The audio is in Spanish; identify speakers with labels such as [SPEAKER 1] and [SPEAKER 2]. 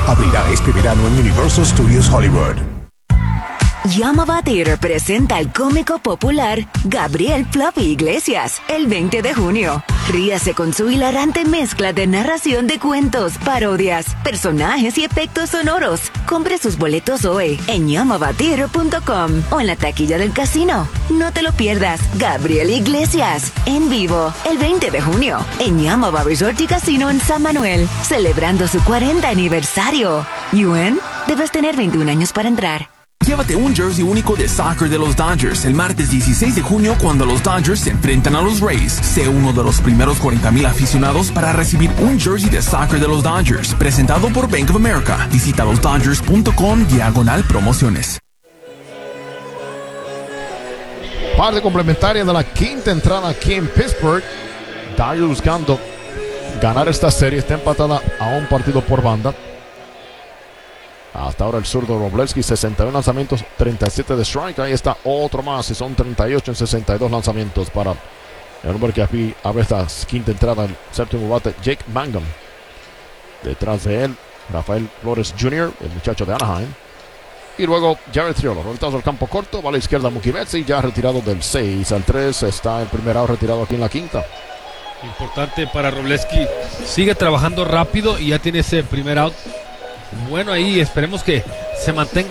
[SPEAKER 1] abrirá este verano en Universal Studios Hollywood.
[SPEAKER 2] Llama Theater presenta al cómico popular Gabriel Fluffy Iglesias el 20 de junio. Ríase con su hilarante mezcla de narración de cuentos, parodias, personajes y efectos sonoros. Compre sus boletos hoy en yamavatheater.com o en la taquilla del casino. No te lo pierdas. Gabriel Iglesias en vivo el 20 de junio en Yamava Resort y Casino en San Manuel, celebrando su 40 aniversario. ¿Yuen? Debes tener 21 años para entrar.
[SPEAKER 3] Llévate un jersey único de soccer de los Dodgers el martes 16 de junio cuando los Dodgers se enfrentan a los Rays. Sé uno de los primeros 40,000 aficionados para recibir un jersey de soccer de los Dodgers, presentado por Bank of America. Visita losdodgers.com/promociones.
[SPEAKER 4] Parte complementaria de la quinta entrada aquí en Pittsburgh. Dodgers buscando ganar esta serie. Está empatada a un partido por banda. Hasta ahora el zurdo Wroblewski, 61 lanzamientos, 37 de strike. Ahí está otro más y son 38 en 62 lanzamientos para el hombre que aquí abre esta quinta entrada, el séptimo bate, Jake Mangum. Detrás de él, Rafael Flores Jr., el muchacho de Anaheim. Y luego Jared Triolo, voltazo al campo corto, va a la izquierda Mookie Betts, ya retirado del 6 al 3. Está el primer out retirado aquí en la quinta.
[SPEAKER 5] Importante para Wroblewski, sigue trabajando rápido y ya tiene ese primer out. Bueno, ahí esperemos que se mantenga